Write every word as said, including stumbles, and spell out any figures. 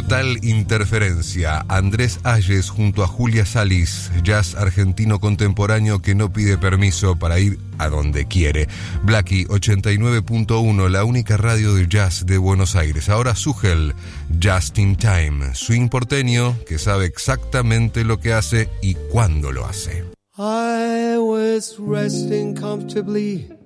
Total Interferencia, Andrés Ayes junto a Julia Salis, jazz argentino contemporáneo que no pide permiso para ir a donde quiere. Blackie ochenta y nueve punto uno, la única radio de jazz de Buenos Aires. Ahora Sugel, Just in Time, swing porteño que sabe exactamente lo que hace y cuándo lo hace. I was resting comfortably